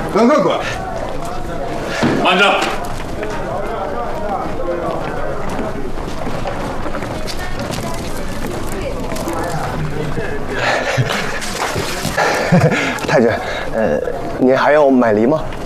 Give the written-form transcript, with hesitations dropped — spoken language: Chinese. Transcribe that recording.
跟快滚！ 慢着！ 太君，您还要买梨吗？